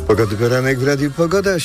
Poranek w Radiu Pogoda,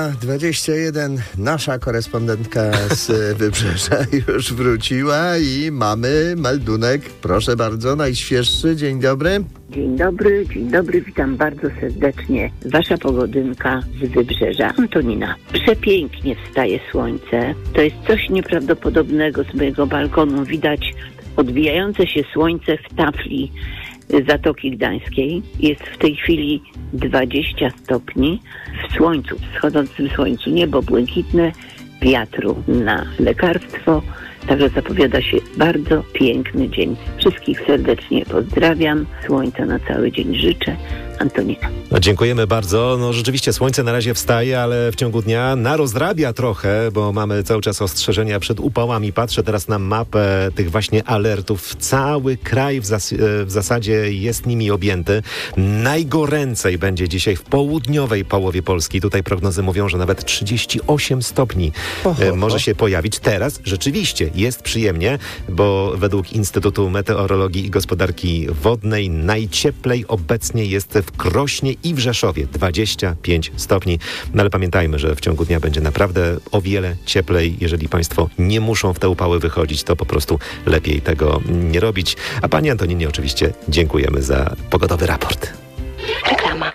7:21. Nasza korespondentka z Wybrzeża już wróciła i mamy meldunek. Proszę bardzo, najświeższy. Dzień dobry. Dzień dobry, witam bardzo serdecznie. Wasza pogodynka z Wybrzeża, Antonina. Przepięknie wstaje słońce. To jest coś nieprawdopodobnego. Z mojego balkonu widać odbijające się słońce w tafli Zatoki Gdańskiej. Jest w tej chwili 20 stopni. W słońcu, wschodzącym słońcu, niebo błękitne, wiatru na lekarstwo. Także zapowiada się bardzo piękny dzień. Wszystkich serdecznie pozdrawiam. Słońca na cały dzień życzę. Antonina. Dziękujemy bardzo. No rzeczywiście słońce na razie wstaje, ale w ciągu dnia narozrabia trochę, bo mamy cały czas ostrzeżenia przed upałami. Patrzę teraz na mapę tych właśnie alertów. Cały kraj w zasadzie jest nimi objęty. Najgoręcej będzie dzisiaj w południowej połowie Polski. Tutaj prognozy mówią, że nawet 38 stopni może się pojawić. Teraz rzeczywiście jest przyjemnie, bo według Instytutu Meteorologii i Gospodarki Wodnej najcieplej obecnie jest w Krośnie i w Rzeszowie 25 stopni. No ale pamiętajmy, że w ciągu dnia będzie naprawdę o wiele cieplej. Jeżeli Państwo nie muszą w te upały wychodzić, to po prostu lepiej tego nie robić. A Pani Antoninie oczywiście dziękujemy za pogodowy raport. Reklama.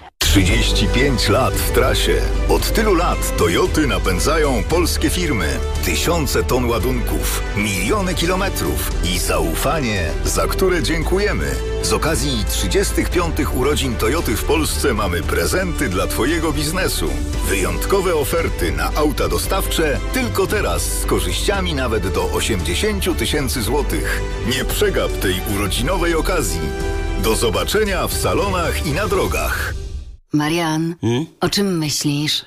35 lat w trasie. Od tylu lat Toyoty napędzają polskie firmy. Tysiące ton ładunków, miliony kilometrów i zaufanie, za które dziękujemy. Z okazji 35 urodzin Toyoty w Polsce mamy prezenty dla Twojego biznesu. Wyjątkowe oferty na auta dostawcze tylko teraz z korzyściami nawet do 80 000 złotych. Nie przegap tej urodzinowej okazji. Do zobaczenia w salonach i na drogach. Marian, o czym myślisz?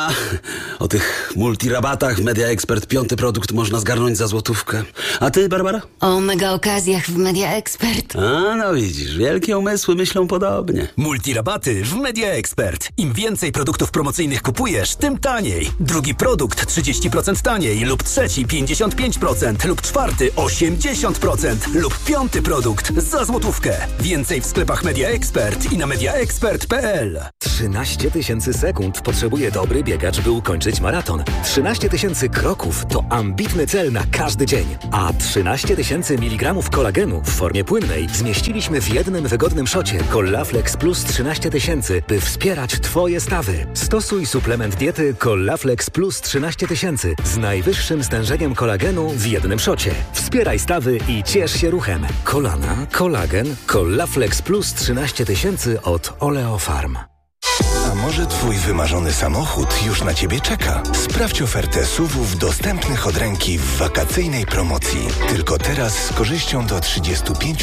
O tych multirabatach w Media Expert 5. produkt można zgarnąć za złotówkę. A ty, Barbara? O mega okazjach w Media Expert. No widzisz, wielkie umysły myślą podobnie. Multirabaty w Media Expert. Im więcej produktów promocyjnych kupujesz, tym taniej. Drugi produkt 30% taniej lub trzeci 55% lub czwarty 80% lub 5. produkt za złotówkę. Więcej w sklepach Media Expert i na mediaexpert.pl. 13 000 sekund potrzebuje dobry biegacz, by ukończyć maraton. 13 000 kroków to ambitny cel na każdy dzień. A 13 000 mg kolagenu w formie płynnej zmieściliśmy w jednym wygodnym szocie Collaflex Plus 13 000, by wspierać Twoje stawy. Stosuj suplement diety Collaflex Plus 13 000 z najwyższym stężeniem kolagenu w jednym szocie. Wspieraj stawy i ciesz się ruchem. Kolana, kolagen, Collaflex Plus 13 000 od Oleofarm. A może Twój wymarzony samochód już na Ciebie czeka? Sprawdź ofertę SUV-ów dostępnych od ręki w wakacyjnej promocji. Tylko teraz z korzyścią do 35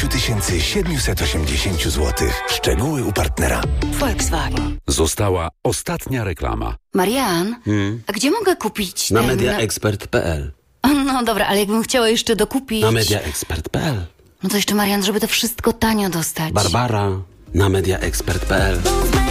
780 zł. Szczegóły u partnera. Volkswagen. Została ostatnia reklama. Marian, a gdzie mogę kupić Na mediaexpert.pl. No dobra, ale jakbym chciała jeszcze dokupić... Na mediaexpert.pl. No to jeszcze, Marian, żeby to wszystko tanio dostać. Barbara, na mediaexpert.pl.